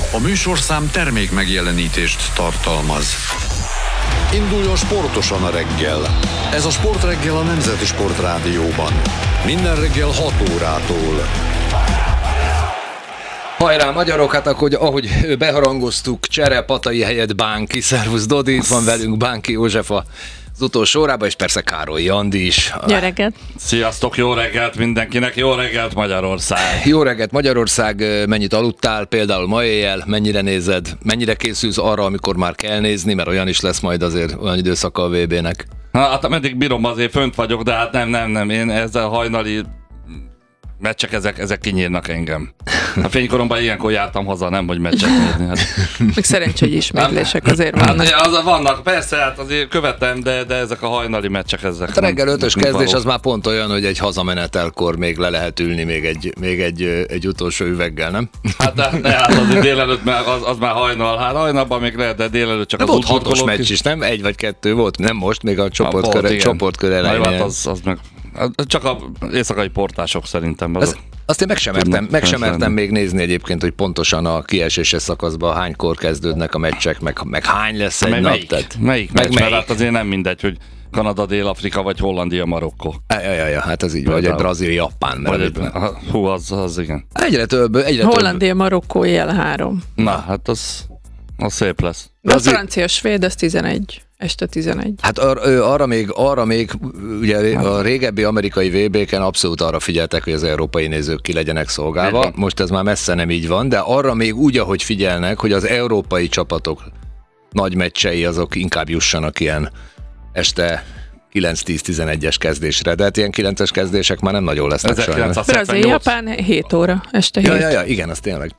A műsorszám termék megjelenítést tartalmaz. Induljon sportosan a reggel. Ez a Sportreggel a Nemzeti Sportrádióban. Minden reggel 6 órától. Hajrá magyarok, hát akkor, ahogy beharangoztuk, Csere Patai helyett Bánki. Szervusz Dodi, itt van velünk Bánki József az utolsó órában, és persze Károly Andi is. Jó reggelt! Sziasztok, jó reggelt mindenkinek, jó reggelt Magyarország! Jó reggelt Magyarország, mennyit aludtál például ma éjjel, mennyire nézed, mennyire készülsz arra, amikor már kell nézni, mert olyan is lesz majd azért olyan időszaka a VB-nek. Hát ameddig bírom, azért fönt vagyok, de hát nem, én ezzel a hajnali meccsek, ezek kinyírnak engem. A fénykoromban ilyenkor jártam haza, nem, hogy meccset nézni. Hát. Még szerencsé, hogy ismétlések azért vannak. Hát, vannak, persze, hát azért követem, de ezek a hajnali meccsek ezek. Hát a reggel 5-ös kezdés az már pont olyan, hogy egy hazamenetelkor még le lehet ülni még egy utolsó üveggel, nem? Hát azért délelőtt az már hajnal. Hát hajnalban még lehet, de délelőtt csak de az volt 6-os meccs is, nem? 1 vagy 2 volt, nem most, még a csoportkör elején. Hát az meg csak a éjszakai portások szerintem. Azt én meg sem mertem még nézni egyébként, hogy pontosan a kieséses szakaszban hánykor kezdődnek a meccsek, meg hány lesz egy nap. Melyik meccs? Mert hát azért nem mindegy, hogy Kanada, Dél-Afrika vagy Hollandia, Marokkó. Ja, hát ez így vagy, egy Brazília, Japán. Hú, az igen. Egyre több. Hollandia, Marokkó, éjjel 3. Na, hát az szép lesz. A francia, svéd, az 11. Este 11. Hát arra még ugye a régebbi amerikai VB-ken abszolút arra figyeltek, hogy az európai nézők ki legyenek szolgálva. Most ez már messze nem így van, de arra még úgy, ahogy figyelnek, hogy az európai csapatok nagy meccsei azok inkább jussanak ilyen este 9-10-11-es kezdésre, de hát ilyen 9-es kezdések már nem nagyon lesznek sajnos. Brazil, Japán 7 óra, este 7. Ja, igen, az tényleg.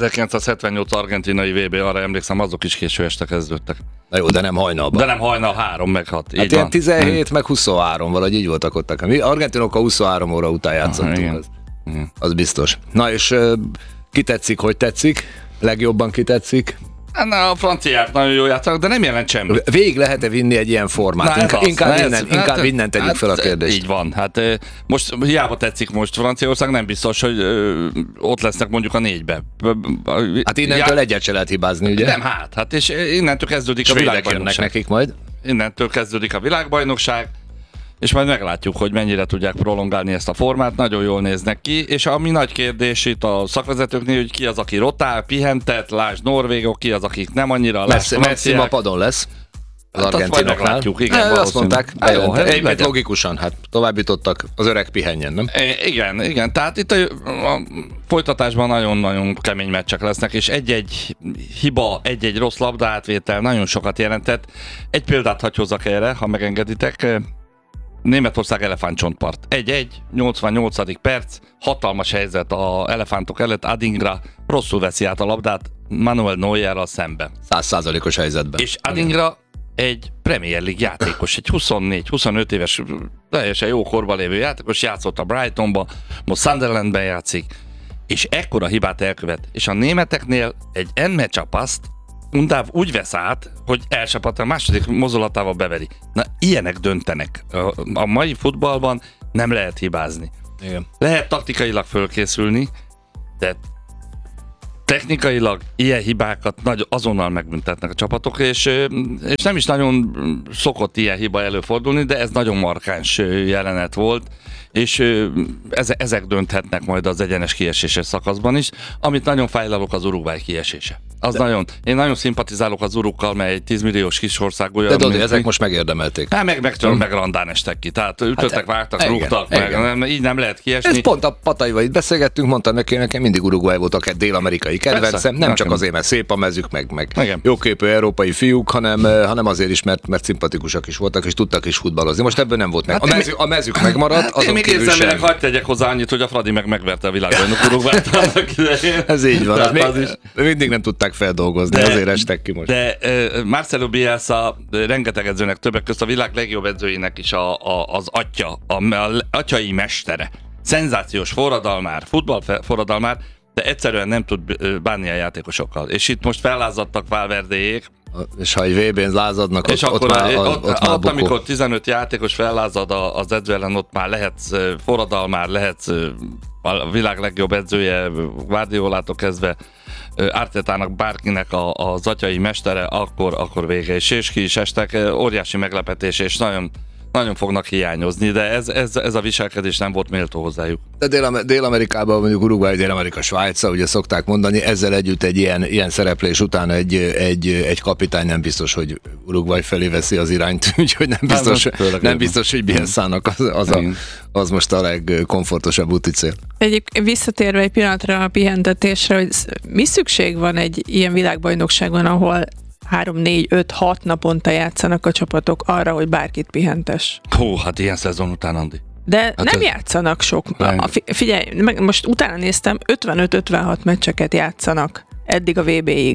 1978 argentinai VB, arra emlékszem, azok is késő este kezdődtek. Na jó, de nem hajnalban. De nem hajnal 3 meg 6. Hát ilyen 17 meg 23, valahogy így voltak ott. Mi argentinokkal 23 óra után játszottunk. Az biztos. Na és ki tetszik, hogy tetszik? Legjobban ki tetszik? Na, a franciák nagyon jól játszanak, de nem jelent semmi. Végig lehet-e vinni egy ilyen formát? Inkább innen tegyük fel a kérdést. Így van. Hát most hiába tetszik most Franciaország, nem biztos, hogy ott lesznek mondjuk a 4-be. Hát innentől egyet se lehet hibázni, ugye? Nem, hát és innentől kezdődik a világbajnokság. Nekik majd. Innentől kezdődik a világbajnokság, és majd meglátjuk, hogy mennyire tudják prolongálni ezt a formát, nagyon jól néznek ki, és ami nagy kérdés itt a szakvezetőknél, hogy ki az, aki rotál, pihentet, lásd norvégok, ki az, akik nem annyira lesz. Messi ma padon lesz. Az hát argentinoknál. Igen, azt mondták, egyébként logikusan, hát tovább jutottak, az öreg pihenjen, nem? Igen, tehát itt a folytatásban nagyon-nagyon kemény meccsek lesznek, és egy-egy hiba, egy-egy rossz labdaátvétel nagyon sokat jelentett. Egy példát hadd hozzak erre, ha megengeditek. Németország elefántcsontpart. 1-1, 88. perc, hatalmas helyzet a elefántok előtt, Adingra rosszul veszi át a labdát Manuel Neuerrel szembe. 100%-os helyzetben. És Adingra egy Premier League játékos, egy 24-25 éves, teljesen jó korban lévő játékos, játszott a Brightonba, most Sunderlandben játszik, és ekkora hibát elkövet. És a németeknél egy enmecsapaszt Undáv úgy vesz át, hogy elsapat a második mozdulatával beveri. Na, ilyenek döntenek. A mai futballban nem lehet hibázni. Igen. Lehet taktikailag fölkészülni, de technikailag ilyen hibákat azonnal megbüntetnek a csapatok, és nem is nagyon szokott ilyen hiba előfordulni, de ez nagyon markáns jelenet volt, és ezek dönthetnek majd az egyenes kieséses szakaszban is, amit nagyon fájlalok az Uruguay kiesése. Én nagyon szimpatizálok az urukkal, mert egy 10 milliós kis ország olyan. De Dodi, ezek most megérdemelték. Hát meg randán estek ki. Tehát ütöttek, vágtak, rúgtak meg. Így nem lehet kiesni. Ez pont a Pataival itt beszélgettünk, mondtam neki, nekem mindig Uruguay volt a dél-amerikai kedvencem. Nem csak azért, mert szép a mezük, meg jóképű európai fiúk, hanem azért is, mert szimpatikusak is voltak, és tudtak is futballozni. Most ebből nem volt meg. A mezük megmaradt. Én még érzelmileg hagyd tegyek hozzá annyit, hogy a Fradi megverte a világbajnok Uruguayt. Ez így van. Mindig nem tudták feldolgozni, azért estek ki most. De Marcelo Bielsa rengeteg edzőnek, többek között a világ legjobb edzőinek is az atya, a atyai mestere. Szenzációs forradalmár, futballforradalmár, de egyszerűen nem tud bánni a játékosokkal. És itt most fellázadtak Valverdéjék. És ha egy VB-n lázadnak, és ott amikor 15 játékos fellázad az edző ellen, ott már lehetsz forradalmár, lehetsz a világ legjobb edzője, Guardiolától kezdve Artetának, bárkinek az atyai mestere, akkor vége. És ki is estek, óriási meglepetés, és nagyon, nagyon fognak hiányozni, de ez a viselkedés nem volt méltó hozzájuk. De Dél-Amerikában, mondjuk Uruguay, Dél-Amerika, Svájca, ugye szokták mondani, ezzel együtt egy ilyen szereplés után egy kapitány nem biztos, hogy Uruguay felé veszi az irányt, úgyhogy nem biztos, hogy Bielsának az most a legkomfortosabb úticél. Egyébként visszatérve egy pillanatra a pihentetésre, hogy mi szükség van egy ilyen világbajnokságon, ahol 3-4-5-6 naponta játszanak a csapatok arra, hogy bárkit pihentes. Hát ilyen szezon után, Andi. De nem játszanak sok. Figyelj, most utána néztem, 55-56 meccseket játszanak eddig a VB-ig.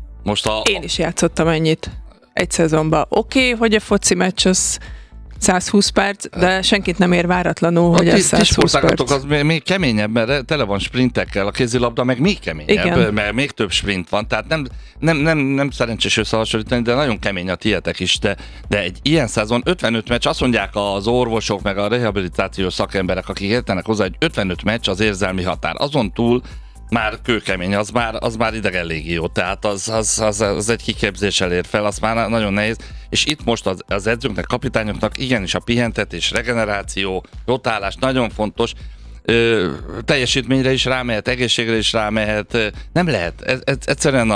Én is játszottam ennyit egy szezonban. Oké, hogy a foci meccs az 120 perc, de senkit nem ér váratlanul, hogy ez 120 perc. Az még keményebb, mert tele van sprintekkel, a kézilabda meg még keményebb, igen. Mert még több sprint van, tehát nem szerencsés összehasonlítani, de nagyon kemény a tietek is, de egy ilyen szezon 55 meccs, azt mondják az orvosok, meg a rehabilitációs szakemberek, akik értenek hozzá, hogy 55 meccs az érzelmi határ. Azon túl már kőkemény, az már idegen légió, tehát az egy kiképzéssel ér fel, az már nagyon nehéz, és itt most az edzőknek, kapitányoknak igenis a pihentetés, regeneráció, rotálás nagyon fontos, teljesítményre is rámehet, egészségre is rámehet, nem lehet, egyszerűen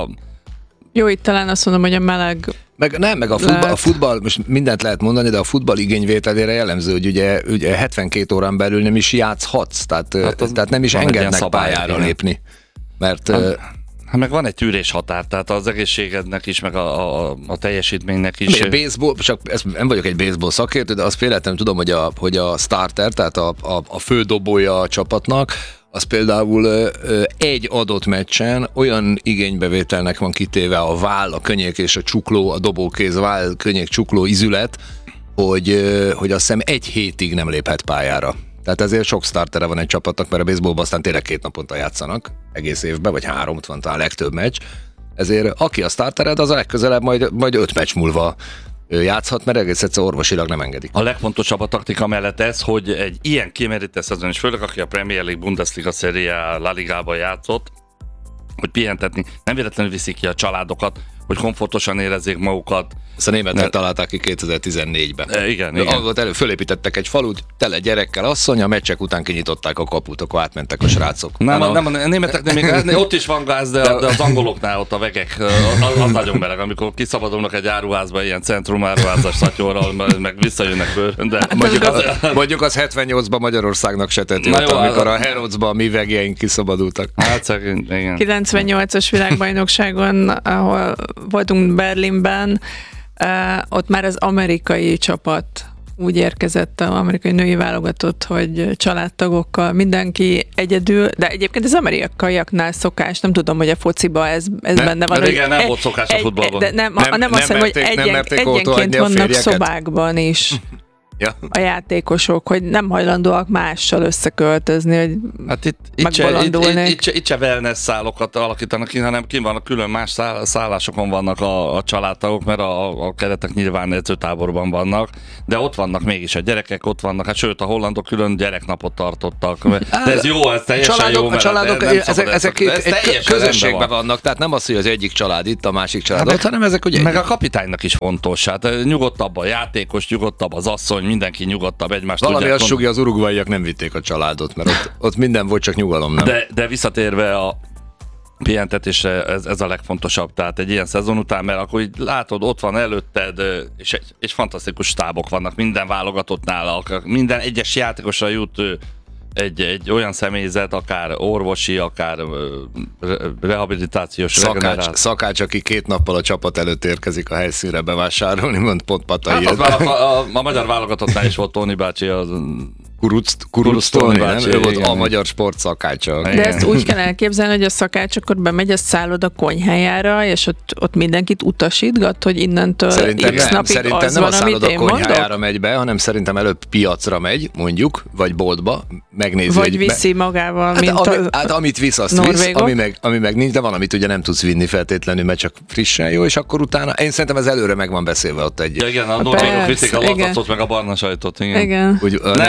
Jó, itt talán azt mondom, hogy a meleg... Meg a futball, most mindent lehet mondani, de a futball igényvételére jellemző, hogy ugye 72 órán belül nem is játszhatsz, tehát nem is engednek pályára lépni. Mert... meg van egy tűrés határ, tehát az egészségednek is, meg a teljesítménynek is. Baseball, csak nem vagyok egy baseball szakértő, de azt félhetem tudom, hogy a starter, tehát a fődobója a csapatnak, az például egy adott meccsen olyan igénybevételnek van kitéve a váll, a könnyék és a csukló, a dobókéz váll, könnyék, csukló izület, hogy azt hiszem 1 hétig nem léphet pályára. Tehát ezért sok startere van egy csapatnak, mert a baseballban aztán tényleg 2 naponta játszanak egész évben, vagy 3, ott van talán a legtöbb meccs. Ezért aki a startered, az a legközelebb majd 5 meccs múlva játszhat, mert egész egyszer orvosilag nem engedik. A legfontosabb a taktika mellett ez, hogy egy ilyen kimerített szezon, és főleg aki a Premier League, Bundesliga, Serie A, La Ligában játszott, hogy pihentetni, nem véletlenül viszik ki a családokat, hogy komfortosan érezzék magukat. Ezt a németek találták ki 2014-ben. Igen. Ott fölépítettek egy falut, tele gyerekkel, asszony, a meccsek után kinyitották a kaput, akkor átmentek a srácok. Nem, a németeknél még ott is van gáz, de az angoloknál ott a vegek, az nagyon meleg, amikor kiszabadulnak egy áruházba, ilyen centrum áruházas szatyorral, meg visszajönnek bőrön. Mondjuk az 78-ban Magyarországnak se tett jót, amikor a Herodsban a mi vegjeink kiszabadultak. Hát szegény, igen. 98-as világbajnokságon, ahol voltunk Berlinben, ott már az amerikai csapat úgy érkezett, az amerikai női válogatott, hogy családtagokkal mindenki egyedül, de egyébként az amerikaiaknál szokás, nem tudom, hogy a fociba ez benne van. Igen, nem volt szokás a futballban. De nem azt mondom, hogy egyenként vannak szobákban is. Ja. A játékosok, hogy nem hajlandóak mással összeköltözni, hogy hát itt se wellness szállokat alakítanak ki, hanem külön más szállásokon vannak a családtagok, mert a keretek nyilván edzőtáborban vannak, de ott vannak mégis a gyerekek, ott vannak, hát sőt a hollandok külön gyereknapot tartottak. De ez jó, ez teljesen jó, mert a családok, ezek közösségben vannak, tehát nem az, hogy az egyik család itt, a másik család ott, hanem ezek ugye... Meg a kapitánynak is fontos, hát nyugodtabb a játékos, nyugodtabb az asszony, mindenki nyugodtabb, egymást valami azt sugja, az uruguayiak nem vitték a családot, mert ott minden volt, csak nyugalom nem. De visszatérve a pihentetésre, ez a legfontosabb, tehát egy ilyen szezon után, mert akkor így látod, ott van előtted, és fantasztikus stábok vannak minden válogatottnál, minden egyes játékosra jut egy olyan személyzet, akár orvosi, akár rehabilitációs szakács, aki 2 nappal a csapat előtt érkezik a helyszínre bevásárolni, mond pont Patai. Hát a magyar válogatottnál is volt Tóni bácsi, Kuruc Tóni, nem? Ő volt a magyar sport szakácsa. De ezt úgy kell elképzelni, hogy a szakács akkor bemegy a szálloda konyhájára, és ott mindenkit utasítgat, hogy innentől x napig az van, amit én mondok? Konyhájára megy be, hanem szerintem előbb piacra megy, mondjuk, vagy boltba, megnézi. Vagy viszi magával, hát amit visz, azt visz, ami meg nincs, de van, amit ugye nem tudsz vinni feltétlenül, mert csak frissen jó, és akkor utána, én szerintem ez előre meg van beszélve ott egy... Ja, igen, a norvégok viszik a lazacot, meg a barna sajtot, igen. Igen.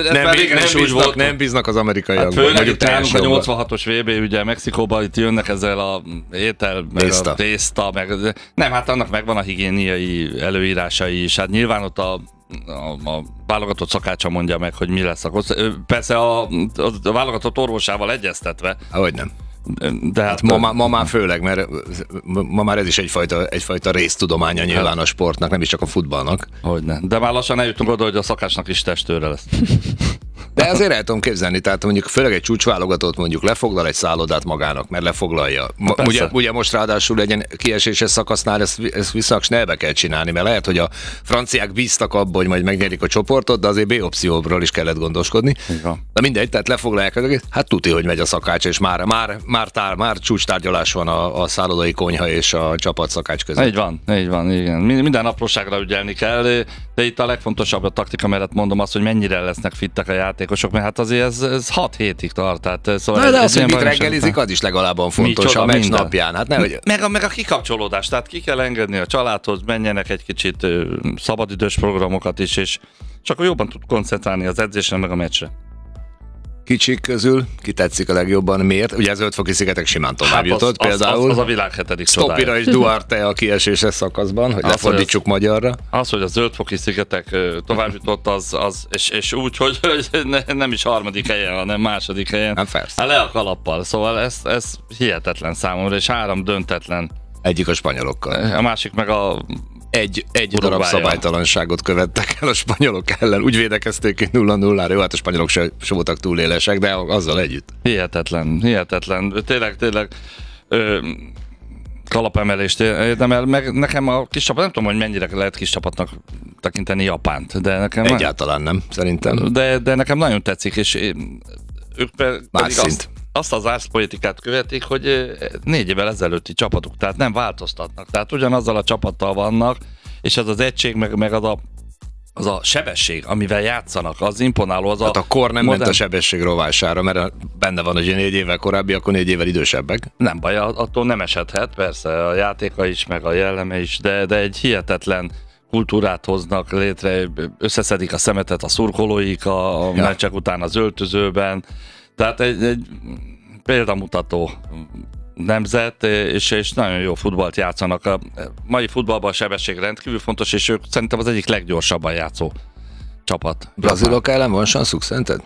nem bíznak az amerikaiakban. Hát főleg mondjuk itt nálunk a jobban. 86-os VB, ugye Mexikóban itt jönnek ezzel a étel, meg a tészta, meg nem, hát annak megvan a higiéniai előírásai is. Hát nyilván ott a válogatott szakácsa mondja meg, hogy mi lesz akkor. Persze a válogatott orvosával egyeztetve. Ahogy nem. De hát ma már főleg, mert ma már ez is egyfajta résztudománya nyilván a sportnak, nem is csak a futballnak. Hogyne. De már lassan eljutunk oda, hogy a szakácsnak is testőre lesz. De azért el tudom képzelni, tehát mondjuk főleg egy csúcsválogatott mondjuk lefoglal egy szállodát magának, mert lefoglalja. Ugye most ráadásul egy kieséses szakasznál ezt vissza snellbe kell csinálni, mert lehet, hogy a franciák bíztak abban, hogy majd megnyerik a csoportot, de azért B opcióból is kellett gondoskodni. De mindegy, tehát lefoglalják az egész, hát tuti, hogy megy a szakács, és már csúcstárgyalás van a szállodai konyha és a csapat szakács között. Így van, igen. Minden apróságra ügyelni kell, de itt a legfontosabb a taktika mellett mondom azt, hogy mennyire lesznek fittek a játékosok, mert hát azért ez 6 hétig tart. Tehát, szóval de az, hogy mit reggelizik, az is legalább fontos a meccs napján. Hát nehogy... meg a kikapcsolódás, tehát ki kell engedni a családhoz, menjenek egy kicsit szabadidős programokat is, és csak jobban tud koncentrálni az edzésre, meg a meccsre. Kicsik közül ki tetszik a legjobban, miért? Ugye az 5-foki szigetek simán tovább jutott például. Az a világ 7. csodája. Stopira és Duarte a kieséses szakaszban, hogy lefordítsuk magyarra. Az, hogy a 5-foki szigetek tovább jutott, és úgy, hogy nem is 3. helyen, hanem 2. helyen. Nem persze. Le a kalappal, szóval ez hihetetlen számomra, és 3 döntetlen. Egyik a spanyolokkal. A másik meg a egy darab szabálytalanságot követtek el a spanyolok ellen. Úgy védekezték, hogy 0-0-ra. Jó, hát a spanyolok se voltak túl élesek, de azzal együtt. Hihetetlen. Tényleg kalapemelést érdemel, meg nekem a kis csapat, nem tudom, hogy mennyire lehet kis csapatnak tekinteni Japánt, de nekem egyáltalán nem, szerintem. De nekem nagyon tetszik, és ők pedig azt az árszpolitikát követik, hogy 4 évvel ezelőtti csapatuk, tehát nem változtatnak. Tehát ugyanazzal a csapattal vannak, és ez az egység, meg az a sebesség, amivel játszanak, az imponáló. Hát a kor nem ment a sebesség rovására, mert benne van, hogy 4 évvel korábbi, akkor 4 évvel idősebbek. Nem baj, attól nem esedhet, persze, a játéka is, meg a jelleme is, de egy hihetetlen kultúrát hoznak létre, összeszedik a szemetet a szurkolóik a meccsek után az öltözőben. Tehát egy példamutató nemzet, és nagyon jó futballt játszanak. A mai futballban a sebesség rendkívül fontos, és ők szerintem az egyik leggyorsabban játszó csapat. Brazilok ellen van sanszuk, szerinted?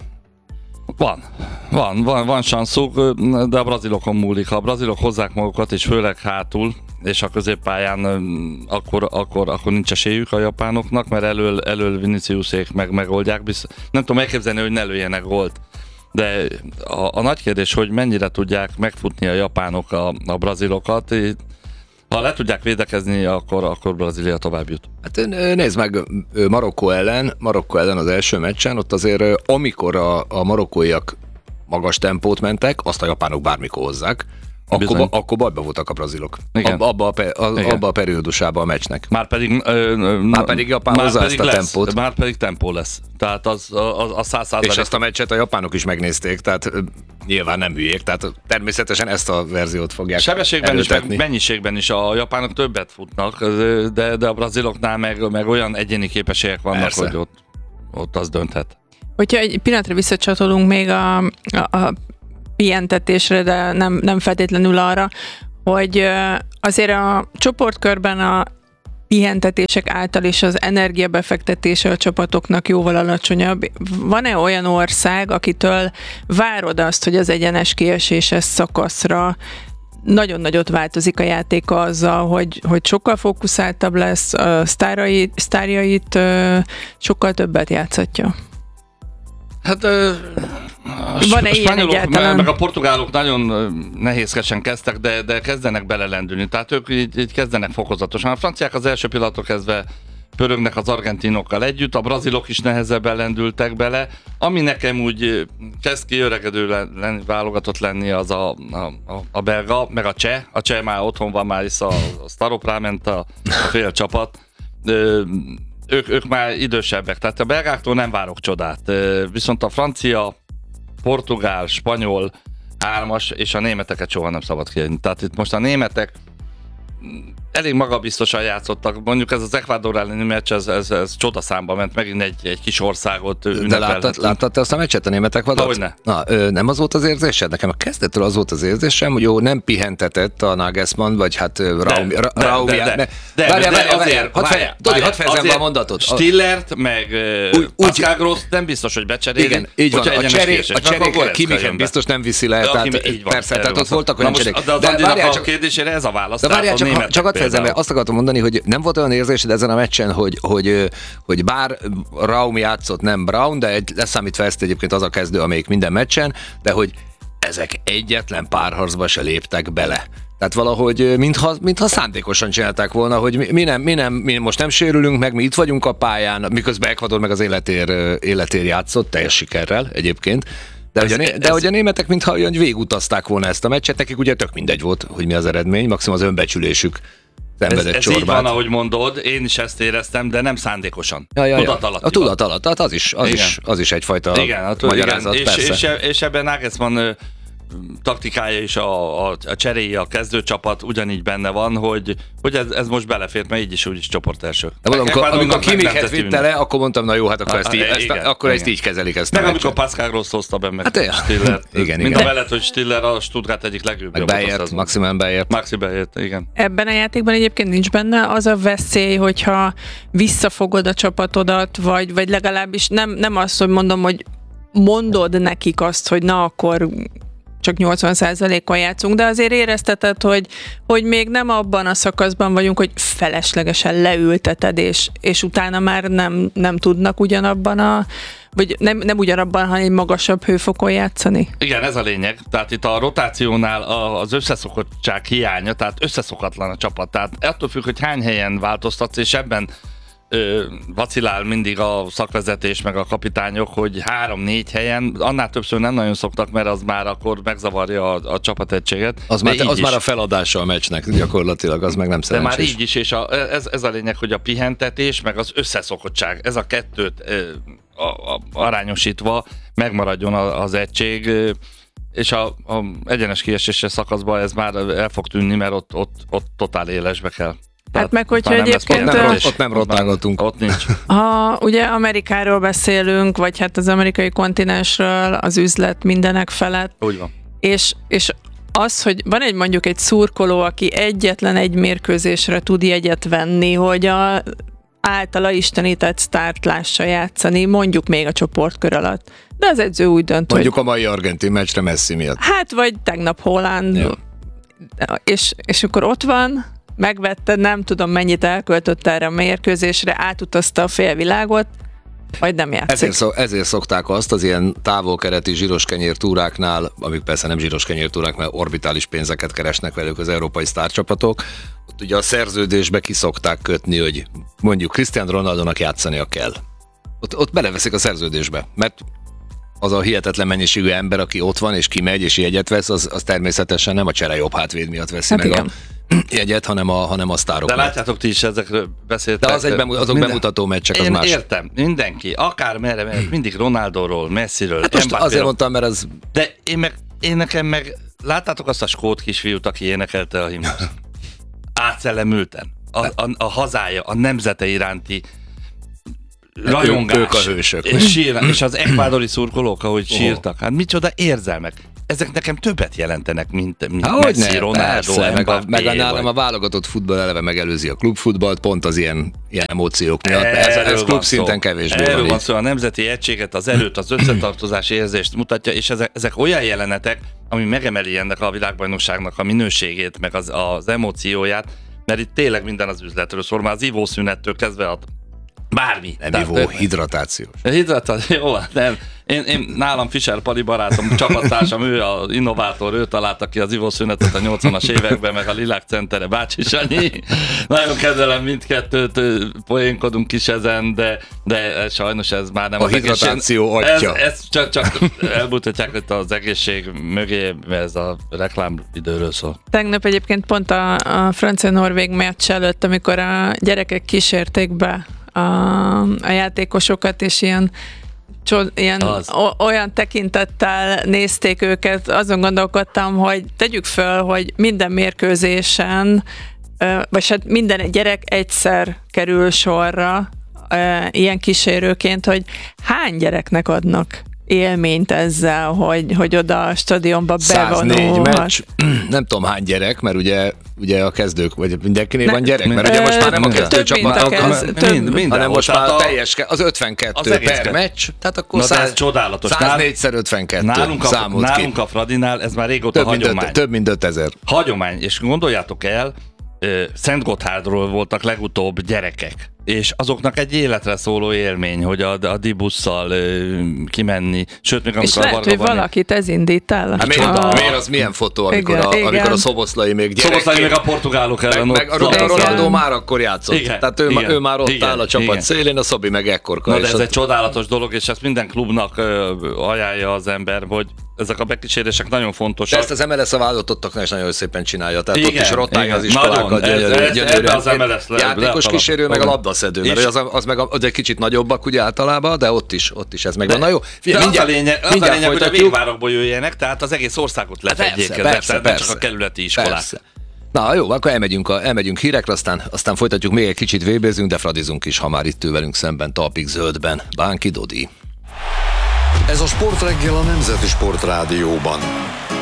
Van sanszuk, de a brazilokon múlik. Ha a brazilok hozzák magukat, és főleg hátul, és a középpályán, akkor nincs esélyük a japánoknak, mert elől Viniciusék megoldják. Nem tudom elképzelni, hogy ne lőjenek gólt. De a nagy kérdés, hogy mennyire tudják megfutni a japánok a brazilokat. Ha le tudják védekezni, akkor Brazília tovább jut. Hát nézd meg, Marokkó ellen az első meccsen, ott azért amikor a marokkóiak magas tempót mentek, azt a japánok bármikor hozzák, akkor bajba voltak a brazilok. Abba a periódusában a meccsnek. Már pedig Japán hozza ezt a tempót. Már pedig tempó lesz. Tehát az 100%. És ezt a meccset a japánok is megnézték, tehát nyilván nem hülyék, tehát természetesen ezt a verziót fogják sebességben is, meg mennyiségben is a japánok többet futnak, de a braziloknál meg olyan egyéni képességek vannak, persze, hogy ott az dönthet. Hogyha egy pillanatra visszacsatolunk még a pihentetésre, de nem feltétlenül arra, hogy azért a csoportkörben a pihentetések által és az energiabefektetése a csapatoknak jóval alacsonyabb. Van-e olyan ország, akitől várod azt, hogy az egyenes kieséses szakaszra nagyon nagyot változik a játéka azzal, hogy sokkal fókuszáltabb lesz, a sztárjait sokkal többet játszatja? Hát van-e ilyen egyáltalán? Meg a portugálok nagyon nehézkesen kezdtek, de kezdenek belelendülni. Tehát ők így kezdenek fokozatosan. A franciák az első pillanattól kezdve pörögnek az argentinokkal együtt, a brazilok is nehezebben lendültek bele. Ami nekem úgy kezd ki öregedő válogatott lenni, az a belga, meg a cseh. A cseh már otthon van, már is a Starop ráment a fél csapat. Ők már idősebbek, tehát a belgáktól nem várok csodát. Viszont a francia, portugál, spanyol 3-as és a németeket soha nem szabad kiadni. Tehát itt most a németek elég magabiztosan játszottak. Mondjuk ez az Ecuador elleni meccs, ez csodaszámba ment, megint egy kis országot ünnepelhetünk. De láttad te azt a meccset a németek vadat? Hogyne. Na, nem az volt az érzésed? Nekem a kezdettől az volt az érzésem, hogy jó, nem pihentetett a Nagelsmann, vagy hát Raumi. Várjál, hadd fejezem be a mondatot. Stillert, meg Pascal Gross nem biztos, hogy becserélik. Igen, így van. A cseréket Kimichet biztos nem viszi le. Persze, tehát ott voltak olyan cserék. De az Andinak a kérdésére ez a válasz. De várjál, csak hadd fejezem be, azt akartam mondani, hogy nem volt olyan érzésed ezen a meccsen, hogy bár Raum játszott, nem Brown, de leszámítva ezt egyébként az a kezdő, amelyik minden meccsen, de hogy ezek egyetlen párharcba se léptek bele. Tehát valahogy, mintha szándékosan csinálták volna, hogy mi most nem sérülünk meg, mi itt vagyunk a pályán, miközben Ecuador meg az életér játszott, teljes sikerrel egyébként. De hogy a németek mintha olyan végutazták volna ezt a meccset, nekik ugye tök mindegy volt, hogy mi az eredmény, maximum az önbecsülésük szenvedett ez csorbát. így van, ahogy mondod, én is ezt éreztem, de nem szándékosan. Tudat alatt. A tudat alatt, tehát az is egyfajta magyarázat, igen. persze. És ebben Nagelsmann taktikája és a cseréje, a kezdőcsapat ugyanígy benne van, hogy ez most belefért, mert így is úgy is csoport első. Amikor Kimichet vitte le, akkor mondtam, na jó, hát akkor ezt így kezelik ezt. Meg amikor Pascal Gross hozta be, meg Stiller. Mind a mellett, hogy Stiller a Stuttgart egyik legjobb. Meg Bayert, Maximilian Bayert. Maxi Bayert, igen. Ebben a játékban egyébként nincs benne az a veszély, hogyha visszafogod a csapatodat, vagy legalábbis nem azt, hogy mondom, hogy mondod nekik azt, hogy na akkor csak 80%-kal játszunk, de azért érezteted, hogy még nem abban a szakaszban vagyunk, hogy feleslegesen leülteted, és utána már nem tudnak ugyanabban vagy nem ugyanabban, hanem egy magasabb hőfokon játszani. Igen, ez a lényeg. Tehát itt a rotációnál az összeszokottság hiánya, tehát összeszokatlan a csapat. Tehát attól függ, hogy hány helyen változtatsz, és ebben vacilál mindig a szakvezetés meg a kapitányok, hogy 3-4 helyen, annál többször nem nagyon szoktak, mert az már akkor megzavarja a csapategységet. Az már a feladása a meccsnek gyakorlatilag, az meg nem szerencsés. De már így is, és ez a lényeg, hogy a pihentetés meg az összeszokottság, ez a kettőt arányosítva megmaradjon az egység, és a egyenes kieséses szakaszban ez már el fog tűnni, mert ott totál élesbe kell. Hát meg hogyha egyébként... Ott nem rotálgatunk. Ott nincs. Ha ugye Amerikáról beszélünk, vagy hát az amerikai kontinensről, az üzlet mindenek felett. Úgy van. És az, hogy van mondjuk egy szurkoló, aki egyetlen egy mérkőzésre tud jegyet venni, hogy a általa istenített sztárt lássa játszani, mondjuk még a csoportkör alatt. De az edző úgy dönt, mondjuk a mai argentin meccsre Messi miatt. Hát, vagy tegnap Holland. Ja. És akkor ott van, megvette, nem tudom mennyit elköltött erre a mérkőzésre, átutazta a félvilágot, vagy nem játszik. Ezért szokták azt az ilyen távol-keleti zsíroskenyér túráknál, amik persze nem zsíroskenyér túrák, mert orbitális pénzeket keresnek velük az európai sztárcsapatok, ott ugye a szerződésbe ki szokták kötni, hogy mondjuk Cristiano Ronaldónak játszania kell. Ott beleveszik a szerződésbe, mert az a hihetetlen mennyiségű ember, aki ott van és kimegy és jegyet vesz, az természetesen nem a csere jobb hátvéd miatt veszi meg igen. A jegyet, hanem a sztárok. De látjátok, ti is ezekről beszéltek. De azok bemutató meccsek, az más. Én értem, mindenki, akár merre, mindig Ronaldóról, Messiről. Hát most azért mondtam, mert az... De én nekem meg, láttátok azt a skót kisfiút, aki énekelte a himnuszt? Átszellemülten. A hazája, a nemzete iránti rajongás. Ők a hősök. És az ekvádori szurkolók, ahogy sírtak. Hát micsoda érzelmek. Ezek nekem többet jelentenek, mint Messi, Ronaldo, meg nálam a válogatott futball eleve megelőzi a klubfutballt, pont az ilyen emóciók miatt. Ez klub szinten kevésbé van. Erről van szó, a nemzeti egységet, az erőt, az összetartozás érzést mutatja, és ezek olyan jelenetek, ami megemeli ennek a világbajnokságnak a minőségét, meg az emócióját, mert itt tényleg minden az üzletről szól, már az ivószünettől kezdve a bármi. Nem ivó, hidratációs. Jó, nem. Én nálam Fischer Pali barátom, csapattársam, ő az innovátor, ő találta ki az ivószünetet a 80-as években, meg a Lilák Centere Bácsi Sanyi. Nagyon kedvelem mindkettőt, poénkodunk is ezen, de sajnos ez már nem a hidratáció atya. Ez csak elmutatják itt az egészség mögé, ez a reklámidőről szól. Tegnap egyébként pont a francia-norvég meccs előtt, amikor a gyerekek kísérték be a játékosokat, és olyan tekintettel nézték őket, azon gondolkodtam, hogy tegyük föl, hogy minden mérkőzésen vagy hát minden gyerek egyszer kerül sorra ilyen kísérőként, hogy hány gyereknek adnak élményt ezzel, hogy oda a stadionba 104 bevonulhat. meccs, nem tudom hány gyerek, mert ugye a kezdők, vagy mindenkinél van gyerek, mert ugye most már nem a kezdő több, mint a csapat, hanem most már teljes, az 52 per meccs, tehát akkor na, 100, ez csodálatos. 104x52 nálunk a Fradinál ez már régóta hagyomány. Több mint 5000. Hagyomány, és gondoljátok el, Szentgotthardról voltak legutóbb gyerekek, és azoknak egy életre szóló élmény, hogy a dibusszal kimenni, sőt, még amikor és lehet, hogy valakit ez indít el. Hát miért az milyen fotó, amikor a Szoboszlai még gyerek. Szoboszlai még a portugálok ellen. Meg Ronaldo már akkor játszott. Igen, tehát ő már ott áll a csapat szélén, a Szobi meg ekkorka. Na, de ez egy csodálatos dolog, és ezt minden klubnak ajánlja az ember, hogy ezek a bekísérések nagyon fontosak. De ezt az MLS a válogatottaknál is nagyon szépen csinálja, tehát igen, ott is rotálja az igen, iskolákat. Ebben az MLS játékos kísérő, meg a labdaszedő, mert az meg egy kicsit nagyobbak ugye általában, de ott is ez megvan. Na jó, az a lényeg, hogy a végvárokból jöjjenek, tehát az egész országot lefedjék, persze, csak a kerületi iskolák. Persze. Na jó, akkor elmegyünk hírekre, aztán folytatjuk, még egy kicsit vébézünk, de fradizunk is, ha már itt ül velünk szemben, talpig zöldben. Bánki Dodi. Ez a Sportreggel a Nemzeti Sportrádióban.